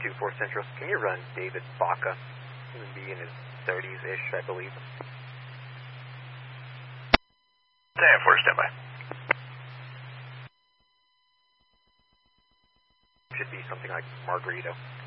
324 Central. Can you run David Baca? He would be in his 30s-ish, I believe. Stand for standby. Should be something like Margarito.